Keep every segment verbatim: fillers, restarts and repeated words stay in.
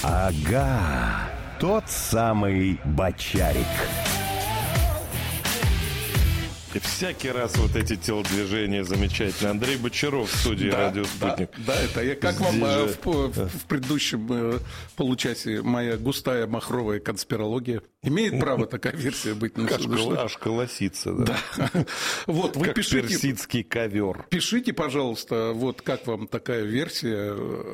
Ага, тот самый Бочарик. И всякий раз вот эти телодвижения замечательные. Андрей Бочаров в студии да, «Радио Спутник». Да, да, это я как Здесь вам же... в, в, в предыдущем получасе моя густая махровая конспирология. Имеет право такая версия быть? Аж, аж колосится, да. да. Вот, вы как пишите, персидский ковер. Пишите, пожалуйста, вот как вам такая версия,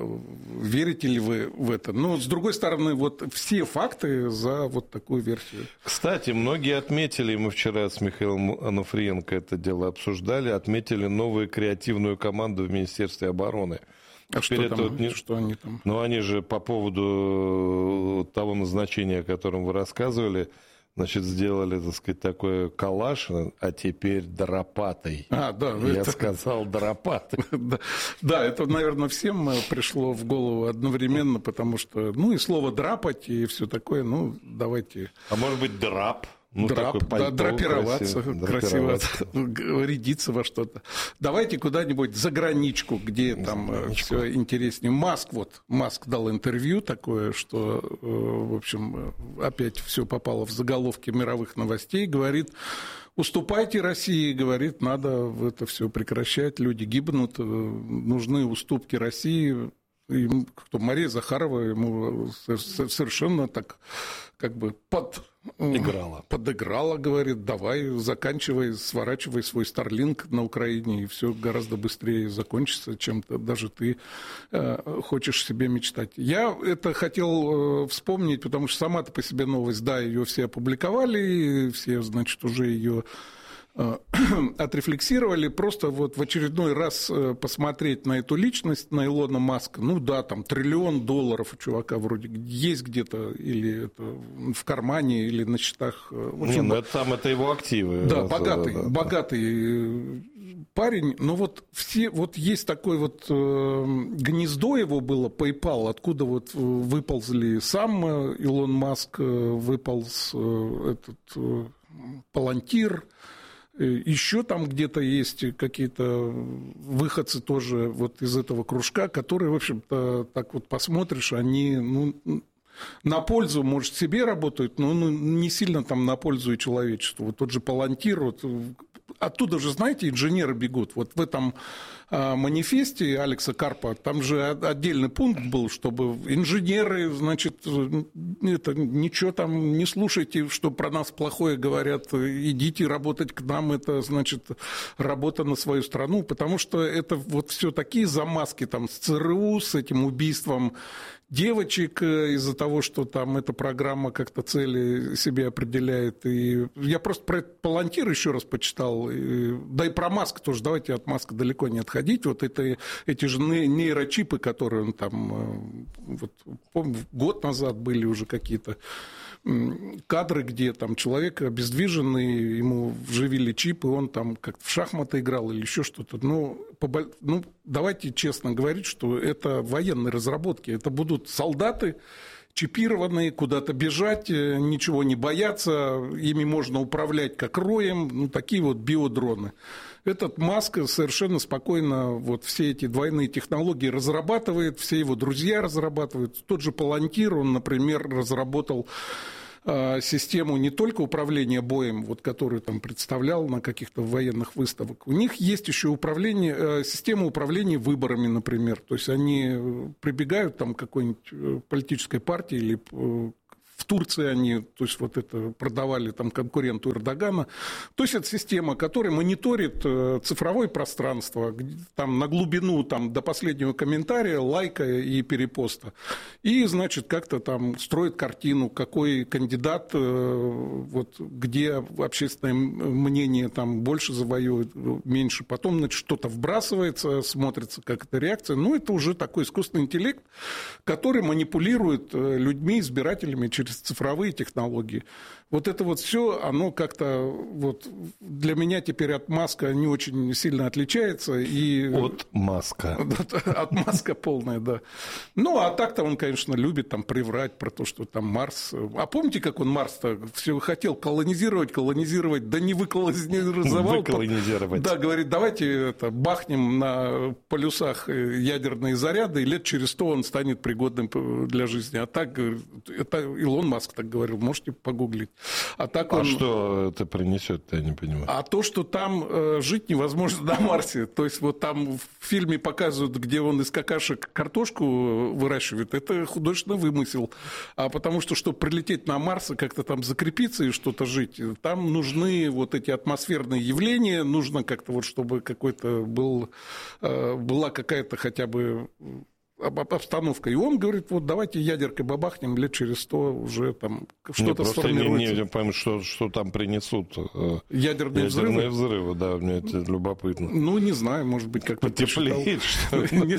верите ли вы в это? Но, с другой стороны, вот все факты за вот такую версию. Кстати, многие отметили, мы вчера с Михаилом Анофриенко это дело обсуждали, отметили новую креативную команду в Министерстве обороны. А что, это там, вот не... что они там? Ну, они же по поводу того назначения, о котором вы рассказывали, значит, сделали, так сказать, такой коллаж, а теперь дропатой. А, да. Я это... сказал дропатой. да, да, это, наверное, всем пришло в голову одновременно, потому что, ну, и слово «драпать» и все такое, ну, давайте... А может быть, драп? Ну, Драп, да, драпироваться, красиво, красиво рядиться во что-то. Давайте куда-нибудь за граничку, где там все интереснее. Маск, вот, Маск дал интервью такое, что, в общем, опять все попало в заголовки мировых новостей, говорит: уступайте России, говорит, надо это все прекращать, люди гибнут, нужны уступки России. И кто, Мария Захарова ему совершенно так как бы под... Играла. Подыграла, говорит, давай, заканчивай, сворачивай свой Старлинк на Украине, и все гораздо быстрее закончится, чем даже ты э, хочешь себе мечтать. Я это хотел э, вспомнить, потому что сама-то по себе новость, да, ее все опубликовали, все, значит, уже ее отрефлексировали, просто вот в очередной раз посмотреть на эту личность, на Илона Маска, ну да, там триллион долларов у чувака вроде есть где-то, или это в кармане, или на счетах. В общем, не, ну это, там это его активы. Да, это, богатый, да, да, богатый парень, но вот все, вот есть такое вот гнездо его было, PayPal, откуда вот выползли сам Илон Маск, выполз этот Палантир. Еще там где-то есть какие-то выходцы тоже вот из этого кружка, которые, в общем-то, так вот посмотришь, они, ну, на пользу, может, себе работают, но ну, не сильно там на пользу и человечеству. Вот тот же Палантир, вот, оттуда же, знаете, инженеры бегут. Вот в этом манифесте Алекса Карпа, там же отдельный пункт был, чтобы инженеры, значит, это, ничего там не слушайте, что про нас плохое говорят, идите работать к нам, это, значит, работа на свою страну, потому что это вот все такие замазки там с ЦРУ, с этим убийством девочек из-за того, что там эта программа как-то цели себе определяет. И я просто про Палантир еще раз почитал, да и про Маска тоже, давайте от Маска далеко не отходить. Вот это, эти же нейрочипы, которые он там, вот, помню, год назад были уже какие-то кадры, где там человек обездвиженный, ему вживили чип, и он там как-то в шахматы играл или еще что-то. Ну, по, ну, давайте честно говорить, что это военные разработки, это будут солдаты, чипированные, куда-то бежать, ничего не бояться, ими можно управлять как роем, ну, такие вот биодроны. Этот Маск совершенно спокойно вот все эти двойные технологии разрабатывает, все его друзья разрабатывают. Тот же Палантир, он, например, разработал систему не только управления боем, вот, которую там представлял на каких-то военных выставках, у них есть еще управление, система управления выборами, например. То есть они прибегают там, к какой-нибудь политической партии или в Турции они, то есть вот это продавали там конкуренту Эрдогана. То есть это система, которая мониторит цифровое пространство там, на глубину там, до последнего комментария, лайка и перепоста. И, значит, как-то там строит картину, какой кандидат, вот, где общественное мнение там больше завоюет, меньше. Потом, значит, что-то вбрасывается, смотрится, как это реакция. Ну, это уже такой искусственный интеллект, который манипулирует людьми, избирателями через через цифровые технологии. Вот это вот все, оно как-то вот для меня теперь от Маска не очень сильно отличается. И... От Маска. От Маска полная, да. Ну, а так-то он, конечно, любит там приврать про то, что там Марс... А помните, как он Марс-то все хотел колонизировать, колонизировать, да не выколонизировал. Выколонизировать. Да, говорит, давайте это, бахнем на полюсах ядерные заряды, и лет через сто он станет пригодным для жизни. А так, это Илон Маск так говорил, можете погуглить. А, так он... а что это принесет, я не понимаю. А то, что там э, жить невозможно на Марсе. То есть вот там в фильме показывают, где он из какашек картошку выращивает, это художественно вымысел. А потому что, чтобы прилететь на Марс и как-то там закрепиться и что-то жить, там нужны вот эти атмосферные явления, нужно как-то вот, чтобы какой-то был, э, была какая-то хотя бы... обстановка. И он говорит, вот давайте ядеркой бабахнем, лет через сто уже там что-то сформируется. Не, не пойму, что, что там принесут. Ядерные, Ядерные взрывы? взрывы, да, мне это любопытно. Ну, не знаю, может быть, как-то потеплеет, что ли? Не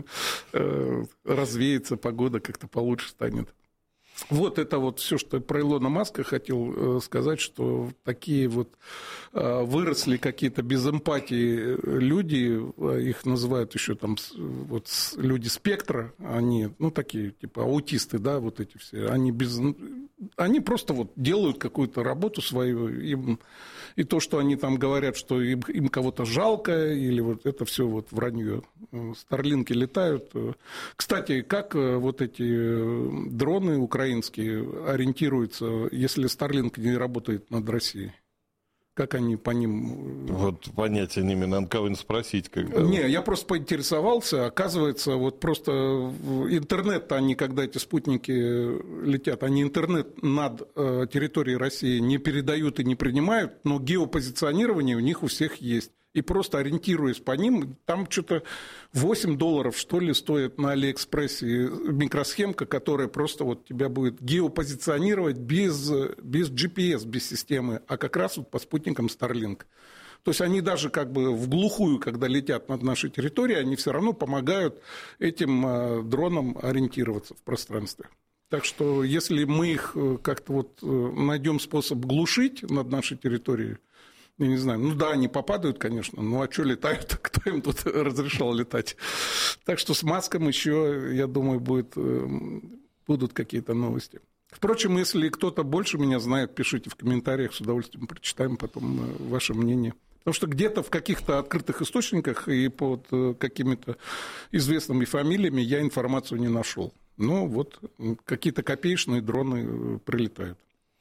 знаю. Развеется погода, как-то получше станет. Вот это вот все, что я про Илона Маска хотел сказать, что такие вот выросли какие-то без эмпатии люди, их называют еще там вот люди спектра, они, ну, такие, типа аутисты, да, вот эти все, они без... Они просто вот делают какую-то работу свою, им, и то, что они там говорят, что им, им кого-то жалко, или вот это все вот вранье. Старлинки летают. Кстати, как вот эти дроны украинские ориентируются, если Старлинк не работает над Россией? Как они по ним... Вот понятия не имею, надо кого-нибудь спросить. Когда... Не, я просто поинтересовался. Оказывается, вот просто интернет, они, когда эти спутники летят, они интернет над э, территорией России не передают и не принимают, но геопозиционирование у них у всех есть. И просто ориентируясь по ним, там что-то восемь долларов, что ли, стоит на Алиэкспрессе микросхемка, которая просто вот тебя будет геопозиционировать без, без джи пи эс, без системы, а как раз вот по спутникам Starlink. То есть они даже как бы в глухую, когда летят над нашей территорией, они все равно помогают этим дронам ориентироваться в пространстве. Так что если мы их как-то вот найдем способ глушить над нашей территорией, я не знаю, ну да, они попадают, конечно, ну а что летают, кто им тут разрешал летать? Так что с Маском еще, я думаю, будет, будут какие-то новости. Впрочем, если кто-то больше меня знает, пишите в комментариях, с удовольствием прочитаем потом ваше мнение. Потому что где-то в каких-то открытых источниках и под какими-то известными фамилиями я информацию не нашел. Но вот какие-то копеечные дроны прилетают.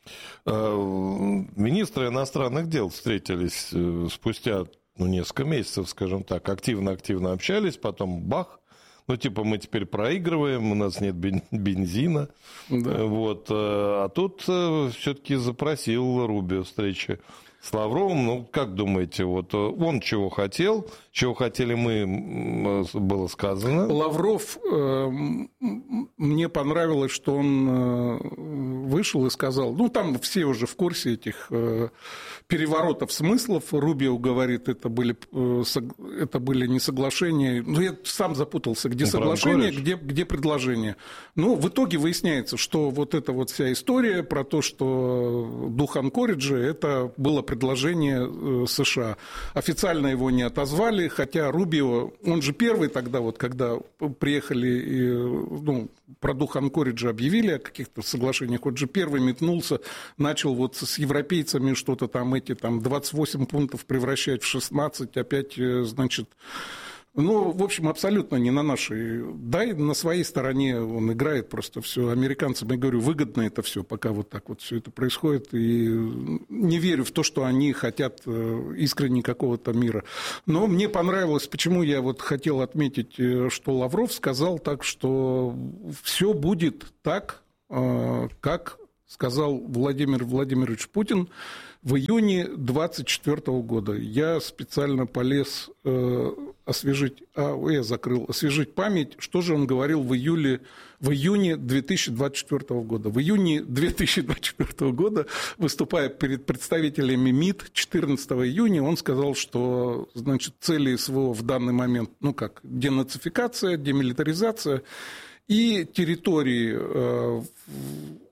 Министры иностранных дел встретились спустя ну, несколько месяцев, скажем так, активно-активно общались, потом бах, ну типа мы теперь проигрываем, у нас нет бензина, да. Вот, а тут все-таки запросил Рубио встречи с Лавровым. Ну, как думаете, вот он чего хотел, чего хотели мы, было сказано? Лавров, э, мне понравилось, что он э, вышел и сказал, ну, там все уже в курсе этих э, переворотов смыслов. Рубио говорит, это были, э, сог, это были не соглашения. Ну, я сам запутался, где ну, соглашение, где, где предложение. Ну, в итоге выясняется, что вот эта вот вся история про то, что дух Анкориджа, это было предложение США. Официально его не отозвали, хотя Рубио, он же первый тогда, вот, когда приехали, ну, про дух Анкориджа объявили о каких-то соглашениях, он же первый метнулся, начал вот с европейцами что-то там, эти там двадцать восемь пунктов превращать в шестнадцать, опять, значит... Ну, в общем, абсолютно не на нашей. Да, и на своей стороне он играет просто все. Американцам, я говорю, выгодно это все, пока вот так вот все это происходит. И не верю в то, что они хотят искренне какого-то мира. Но мне понравилось, почему я вот хотел отметить, что Лавров сказал так, что все будет так, как сказал Владимир Владимирович Путин в июне двадцать четвёртого года. Я специально полез э, освежить, а, я закрыл, освежить память, что же он говорил в, июле, в июне две тысячи двадцать четвёртого года. В июне две тысячи двадцать четвёртого года, выступая перед представителями МИД четырнадцатого июня, он сказал, что, значит, цели СВО в данный момент, ну как, денацификация, демилитаризация и территории э,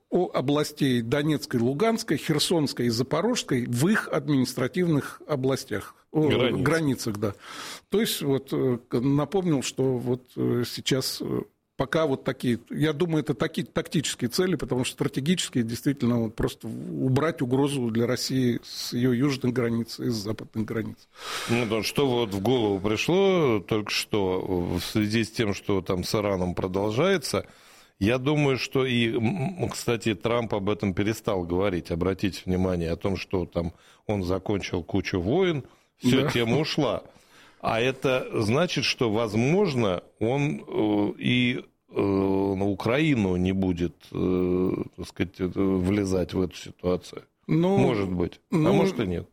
областей Донецкой, Луганской, Херсонской и Запорожской в их административных областях. Границ. Границах, да. То есть, вот, напомнил, что вот сейчас пока вот такие, я думаю, это такие тактические цели, потому что стратегические действительно вот просто убрать угрозу для России с ее южных границ и с западных границ. Ну да, что вот в голову пришло только что в связи с тем, что там с Ираном продолжается, я думаю, что и, кстати, Трамп об этом перестал говорить, обратите внимание о том, что там он закончил кучу войн, все, да. Тема ушла. А это значит, что, возможно, он э, и э, на Украину не будет, э, так сказать, влезать в эту ситуацию. Ну, может быть, ну, а может и нет.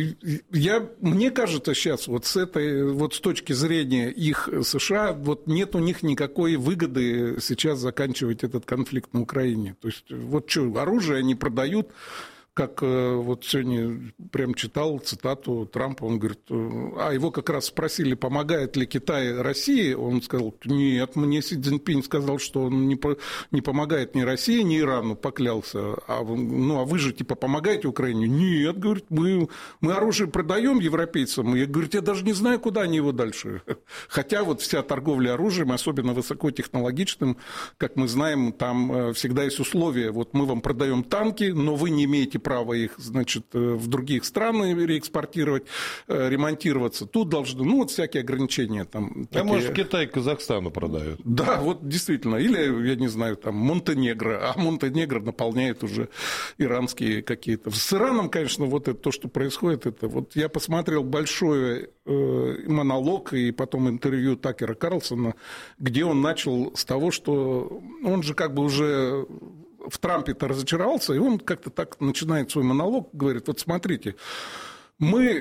Я, мне кажется, сейчас вот с этой, вот с точки зрения их США, вот нет у них никакой выгоды сейчас заканчивать этот конфликт на Украине. То есть вот что, оружие они продают. Как вот сегодня прям читал цитату Трампа, он говорит, а его как раз спросили, помогает ли Китай России, он сказал, нет, мне Си Цзиньпинь сказал, что он не, не помогает ни России, ни Ирану, поклялся, а, ну, а вы же типа помогаете Украине? Нет, говорит, мы, мы оружие продаем европейцам, я, говорит, я даже не знаю, куда они его дальше. Хотя вот вся торговля оружием, особенно высокотехнологичным, как мы знаем, там всегда есть условия, вот мы вам продаем танки, но вы не имеете право их, значит, в других страны реэкспортировать, ремонтироваться. Тут должны, ну, вот всякие ограничения. Там, а такие... может, Китай Казахстану продают? Да, вот действительно. Или, я не знаю, там, Монтенегро. А Монтенегро наполняет уже иранские какие-то. С Ираном, конечно, вот это то, что происходит, это вот я посмотрел большой э, монолог и потом интервью Такера Карлсона, где он начал с того, что он же как бы уже в Трампе-то разочаровался, и он как-то так начинает свой монолог, говорит, вот смотрите, мы,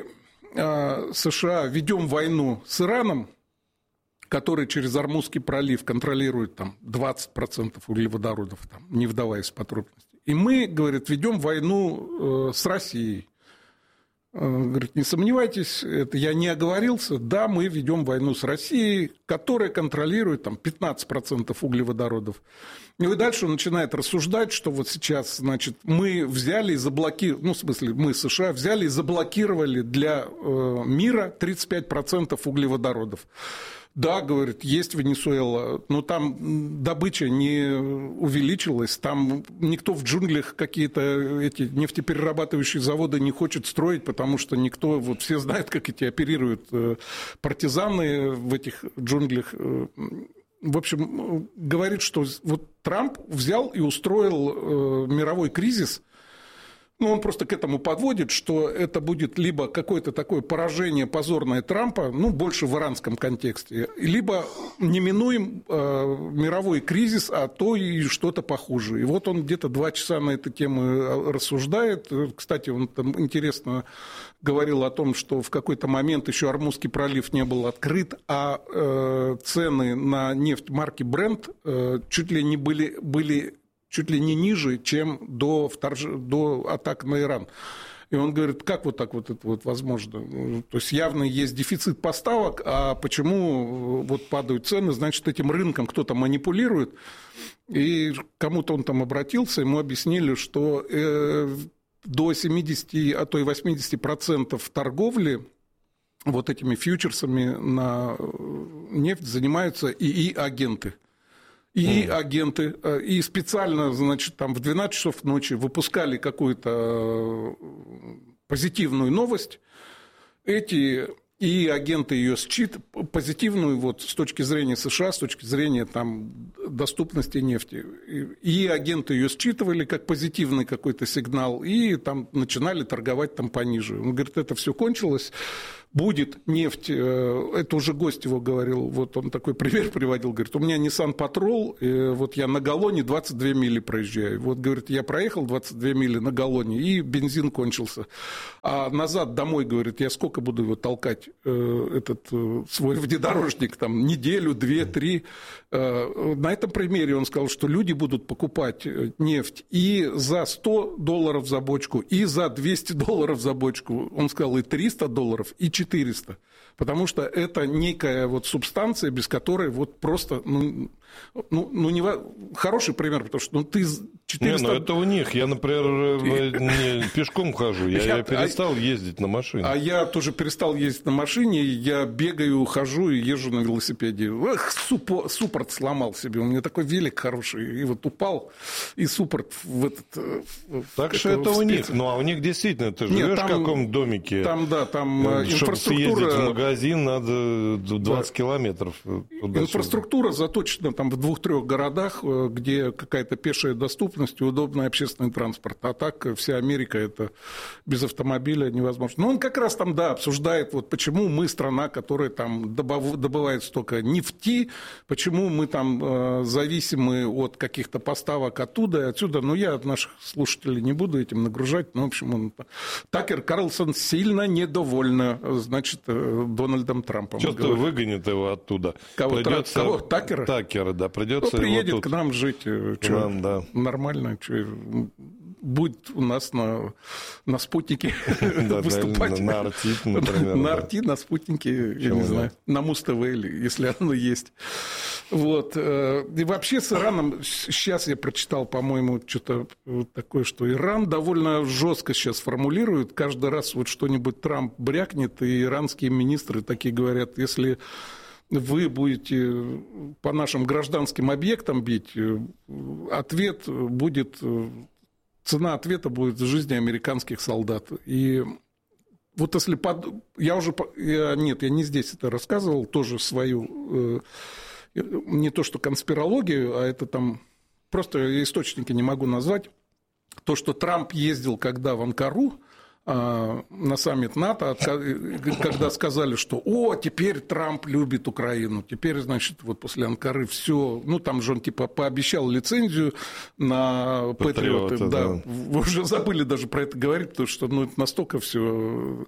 США, ведем войну с Ираном, который через Ормузский пролив контролирует там, двадцать процентов углеводородов, там, не вдаваясь в подробности. И мы, говорит, ведем войну с Россией. Говорит, не сомневайтесь, это я не оговорился, да, мы ведем войну с Россией, которая контролирует там, пятнадцать процентов углеводородов. И дальше он начинает рассуждать, что вот сейчас, значит, мы взяли и заблокировали, ну, в смысле, мы, США, взяли и заблокировали для э, мира тридцать пять процентов углеводородов. Да, говорит, есть Венесуэла, но там добыча не увеличилась, там никто в джунглях какие-то эти нефтеперерабатывающие заводы не хочет строить, потому что никто, вот все знают, как эти оперируют партизаны в этих джунглях. В общем, говорит, что вот Трамп взял и устроил мировой кризис. Ну, он просто к этому подводит, что это будет либо какое-то такое поражение позорное Трампа, ну, больше в иранском контексте, либо неминуем э, мировой кризис, а то и что-то похуже. И вот он где-то два часа на эту тему рассуждает. Кстати, он там интересно говорил о том, что в какой-то момент еще Ормузский пролив не был открыт, а э, цены на нефть марки Brent э, чуть ли не были... были чуть ли не ниже, чем до, вторж... до атак на Иран. И он говорит, как вот так вот это вот возможно? То есть явно есть дефицит поставок, а почему вот падают цены, значит, этим рынком кто-то манипулирует. И кому-то он там обратился, ему объяснили, что э, до семидесяти, а то и восьмидесяти процентов торговли вот этими фьючерсами на нефть занимаются ИИ-агенты. И агенты, и специально, значит, там в двенадцать часов ночи выпускали какую-то позитивную новость. Эти и агенты ее счит позитивную вот с точки зрения США, с точки зрения там доступности нефти. И агенты ее считывали как позитивный какой-то сигнал и там начинали торговать там пониже. Он говорит, это все кончилось. Будет нефть, это уже гость его говорил, вот он такой пример приводил, говорит, у меня Nissan Patrol, вот я на галлоне двадцать две мили проезжаю, вот, говорит, я проехал двадцать две мили на галлоне, и бензин кончился, а назад домой, говорит, я сколько буду его толкать, этот свой внедорожник, там, неделю, две, три, на этом примере он сказал, что люди будут покупать нефть и за сто долларов за бочку, и за двести долларов за бочку, он сказал, и триста долларов, и четыреста, потому что это некая вот субстанция, без которой вот просто ну, Ну, ну не... Хороший пример, потому что ну, ты четыреста... Не, ну это у них. Я, например, не пешком хожу. Я, я перестал а... ездить на машине. А я тоже перестал ездить на машине. Я бегаю, хожу и езжу на велосипеде. Эх, суппорт, суппорт сломал себе. У меня такой велик хороший. И вот упал, и суппорт в этот... Так в что это, это у них. Ну, а у них действительно, ты живешь Нет, там, в каком домике? Там, да, там Чтобы инфраструктура... съездить в магазин, надо двадцать да. километров. Инфраструктура заточена там в двух-трех городах, где какая-то пешая доступность и удобный общественный транспорт. А так вся Америка это без автомобиля невозможно. Но он как раз там, да, обсуждает, вот почему мы страна, которая там добывает столько нефти, почему мы там зависимы от каких-то поставок оттуда и отсюда. Но я от наших слушателей не буду этим нагружать. Ну, в общем, он... Такер Карлсон сильно недовольна, значит, Дональдом Трампом. Что-то выгонит его оттуда. Кого? Придется... Кого? Такера? Такера, да. Придется Кто приедет тут... к нам жить? К нам, да. Нормально. Что, будет у нас на, на спутнике выступать. На Арти, например. На Арти, на спутнике, я не знаю, на Муз-ТВ, если оно есть. Вот. И вообще с Ираном, сейчас я прочитал, по-моему, что-то такое, что Иран довольно жестко сейчас формулирует. Каждый раз вот что-нибудь Трамп брякнет, и иранские министры такие говорят, если... вы будете по нашим гражданским объектам бить, ответ будет, цена ответа будет в жизни американских солдат. И вот если под... Я уже... Я... Нет, я не здесь это рассказывал, тоже свою... Не то, что конспирологию, а это там... Просто источники не могу назвать. То, что Трамп ездил когда в Анкару, на саммит НАТО, когда сказали, что «О, теперь Трамп любит Украину, теперь, значит, вот после Анкары все...» Ну, там же он типа пообещал лицензию на Патриоты. Да. Да. Вы уже забыли даже про это говорить, потому что ну, это настолько все...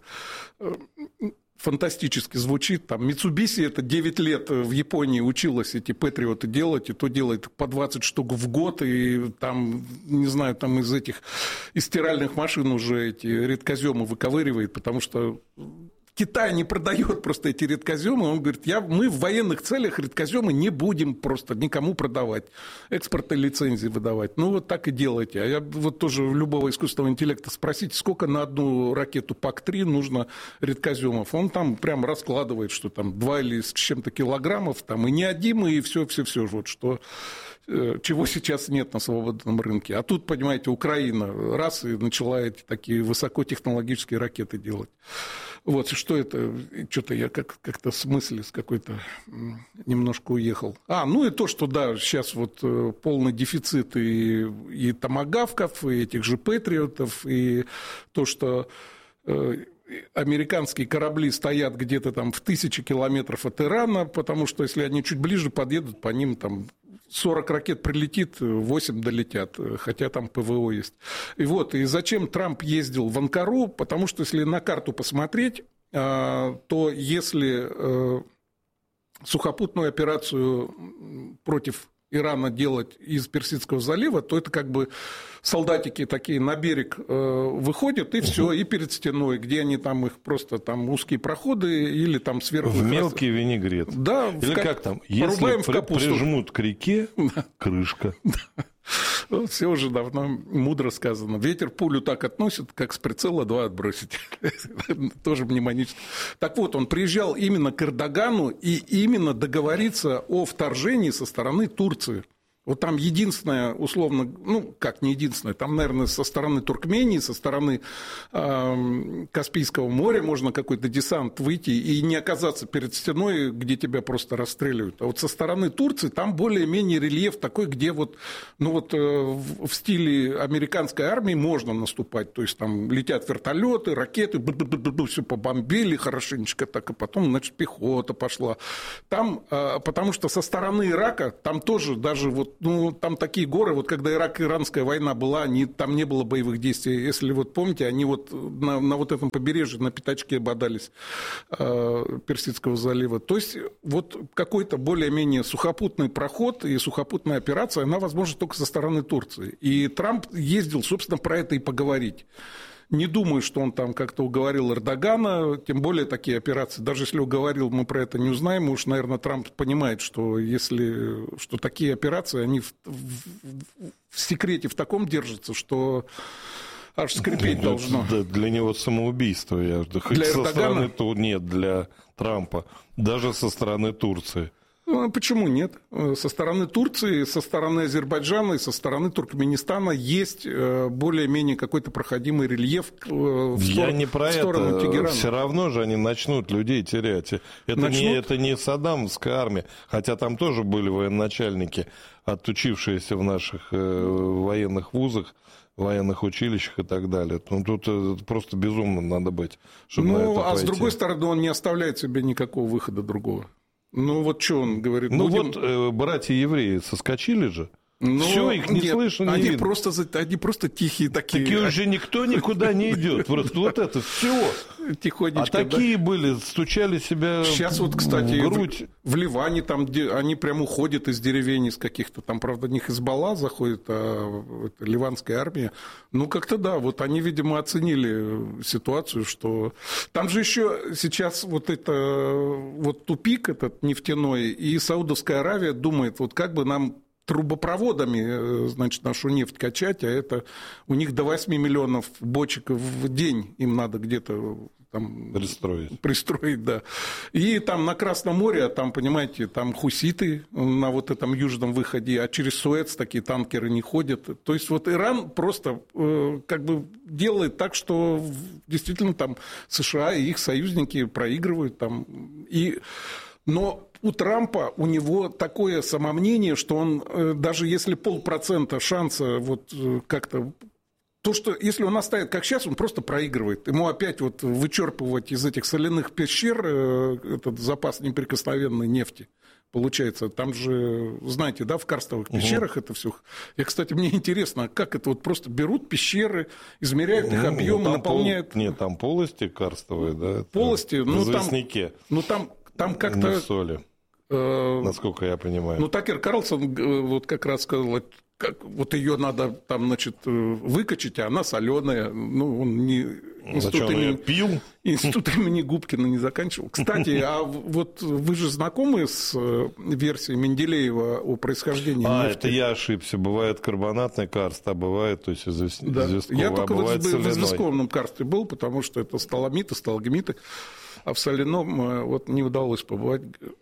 фантастически звучит. Там Mitsubishi это девять лет в Японии училась эти Патриоты делать, и то делает по двадцать штук в год, и там, не знаю, там из этих из стиральных машин уже эти редкоземы выковыривает, потому что Китай не продает просто эти редкоземы. Он говорит, я, мы в военных целях редкоземы не будем просто никому продавать, экспортные лицензии выдавать. Ну, вот так и делайте. А я вот тоже любого искусственного интеллекта спросите, сколько на одну ракету пак три нужно редкоземов. Он там прям раскладывает, что там два или с чем-то килограммов, там и неодимы, и все-все-все, вот что... чего сейчас нет на свободном рынке. А тут, понимаете, Украина раз и начала эти такие высокотехнологические ракеты делать. Вот, что это? Что-то я как- как-то с мысли с какой-то немножко уехал. А, ну и то, что, да, сейчас вот полный дефицит и, и томагавков, и этих же патриотов, и то, что... американские корабли стоят где-то там в тысячи километров от Ирана, потому что если они чуть ближе подъедут, по ним там сорок ракет прилетит, восемь долетят, хотя там ПВО есть. И вот, и зачем Трамп ездил в Анкару? Потому что если на карту посмотреть, то если сухопутную операцию против Ирана делать из Персидского залива, то это как бы солдатики такие на берег э, выходят, и все, и перед стеной, где они там, их просто там узкие проходы, или там сверху... В мелкий раз... винегрет. Да. Или как, как там, если при, прижмут к реке, крышка. Все уже давно мудро сказано. Ветер пулю так относит, как с прицела два отбросить. Тоже мнемонически. Так вот, он приезжал именно к Эрдогану и именно договориться о вторжении со стороны Турции. Вот там единственное, условно, ну, как не единственное, там, наверное, со стороны Туркмении, со стороны э, Каспийского моря можно какой-то десант выйти и не оказаться перед стеной, где тебя просто расстреливают. А вот со стороны Турции там более-менее рельеф такой, где вот, ну, вот э, в стиле американской армии можно наступать. То есть там летят вертолеты, ракеты, все побомбили хорошенечко так, и потом, значит, пехота пошла. Там, э, потому что со стороны Ирака там тоже даже вот ну, там такие горы, вот когда Ирак-Иранская война была, они, там не было боевых действий. Если вот помните, они вот на, на вот этом побережье, на пятачке бодались э, Персидского залива. То есть вот какой-то более-менее сухопутный проход и сухопутная операция, она возможна только со стороны Турции. И Трамп ездил, собственно, про это и поговорить. Не думаю, что он там как-то уговорил Эрдогана, тем более такие операции. Даже если уговорил, мы про это не узнаем. Уж, наверное, Трамп понимает, что, если, что такие операции, они в, в, в секрете в таком держатся, что аж скрипеть должно. Для него самоубийство. Я, хоть для со Эрдогана? стороны, нет, для Трампа. Даже со стороны Турции. Ну, почему нет? Со стороны Турции, со стороны Азербайджана и со стороны Туркменистана есть более-менее какой-то проходимый рельеф в, Я стор- не про в сторону это. Тегерана. Все равно же они начнут людей терять. Это не, это не Саддамовская армия, хотя там тоже были военачальники, отучившиеся в наших э, военных вузах, военных училищах и так далее. Ну, тут просто безумно надо быть, чтобы ну, на это а пойти. с другой стороны, он не оставляет себе никакого выхода другого. Ну, вот что он говорит? Ну, будем... вот э, братья-евреи соскочили же. Но... Все, их не Нет, слышно, не они видно. просто, они просто тихие такие. Такие уже никто никуда не идет. Просто вот это все. Тихонечко. А такие да? были, стучали себя Сейчас вот, кстати, в грудь. В, в Ливане там, где они прям уходят из деревень, из каких-то там, правда, не Хизбалла заходит, а это, ливанская армия. Ну, как-то да, вот они, видимо, оценили ситуацию, что... Там же еще сейчас вот это вот тупик этот нефтяной, и Саудовская Аравия думает, вот как бы нам трубопроводами, значит, нашу нефть качать, а это у них до восьми миллионов бочек в день им надо где-то там пристроить. пристроить, да. И там на Красном море, там, понимаете, там хуситы на вот этом южном выходе, а через Суэц такие танкеры не ходят. То есть вот Иран просто э, как бы делает так, что действительно там США и их союзники проигрывают там. И... Но у Трампа, у него такое самомнение, что он, даже если полпроцента шанса вот как-то... То, что если он оставит как сейчас, он просто проигрывает. Ему опять вот вычерпывать из этих соляных пещер этот запас неприкосновенной нефти. Получается, там же, знаете, да, в карстовых пещерах угу. это все. И, кстати, мне интересно, как это вот просто берут пещеры, измеряют их объемы, ну, наполняют... Пол... Нет, там полости карстовые, да? Полости, ну там... Ну там... Там как-то... Не в соли, э, насколько я понимаю. Ну, Такер Карлсон вот как раз сказал, как, вот ее надо там, значит, выкачать, а она соленая. Ну, он не... Институт имени, пил? Институт имени Губкина не заканчивал. Кстати, а вот вы же знакомы с версией Менделеева о происхождении а, нефти? А, это я ошибся. Бывает карбонатный карст, а бывает, то есть извест... да. известковый, Я а только бывает в, соляной. в известковом карсте был, потому что это сталагмиты, сталагмиты, а в соляном вот не удалось побывать.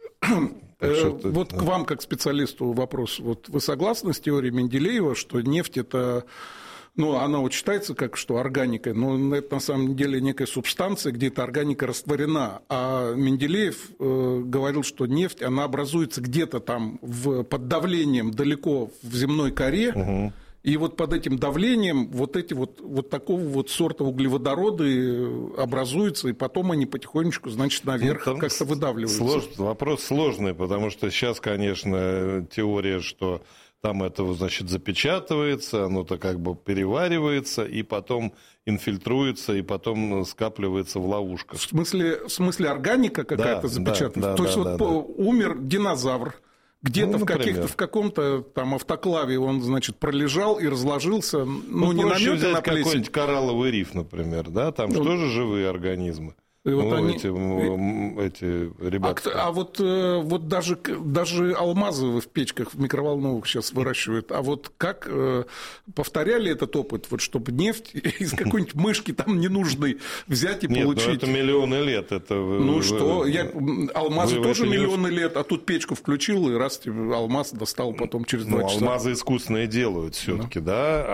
Вот к вам, как специалисту, вопрос. Вот вы согласны с теорией Менделеева, что нефть – это... Ну, она вот считается как что органика, но это на самом деле некая субстанция, где эта органика растворена. А Менделеев э, говорил, что нефть, она образуется где-то там в, под давлением далеко в земной коре, угу. И вот под этим давлением вот эти вот, вот такого вот сорта углеводороды образуются, и потом они потихонечку, значит, наверх ну, как-то выдавливаются. Слож... Вопрос сложный, потому что сейчас, конечно, теория, что там это, значит, запечатывается, оно-то как бы переваривается, и потом инфильтруется, и потом скапливается в ловушках. В смысле, в смысле органика какая-то да, запечатывается? Да, да, То есть да, вот да, умер динозавр, где-то ну, в, каких-то, в каком-то там автоклаве он, значит, пролежал и разложился, ну, ну не на мед, а на плесень. Какой-нибудь коралловый риф, например, да, там ну, же тоже живые организмы. И вот ну, они... эти, эти ребята. А, а вот, вот даже, даже алмазы в печках, в микроволновых сейчас выращивают. А вот как повторяли этот опыт, вот, чтобы нефть из какой-нибудь мышки там ненужной взять и Нет, получить? Нет, ну это миллионы лет. Это вы, ну вы, что, вы, я, алмазы вы, тоже вы миллионы не... лет, а тут печку включил, и раз алмаз достал потом через два ну, часа. Алмазы искусственные делают все-таки, да, да?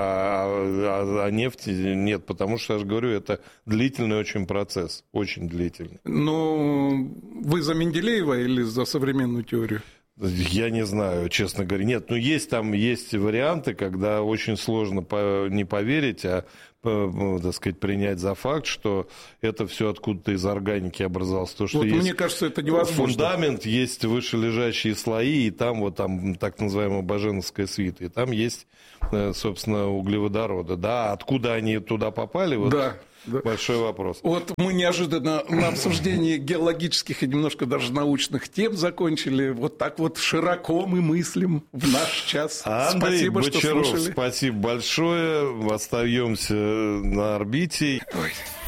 А, а, а нефть нет, потому что, я же говорю, это длительный очень процесс, очень длительный. Ну, вы за Менделеева или за современную теорию? Я не знаю, честно говоря. Нет, ну есть там есть варианты, когда очень сложно не поверить, а, так сказать, принять за факт, что это все откуда-то из органики образовалось. То, что вот есть мне кажется, это невозможно. Фундамент, есть вышележащие слои, и там вот там так называемая баженовская свита, и там есть, собственно, углеводороды. Да, откуда они туда попали? Вот. Да. Да. Большой вопрос. Вот мы неожиданно на обсуждении геологических и немножко даже научных тем закончили. Вот так вот широко мы мыслим в наш час. Андрей Спасибо, Бочаров, что слушали. Спасибо большое. Остаемся на орбите. Ой.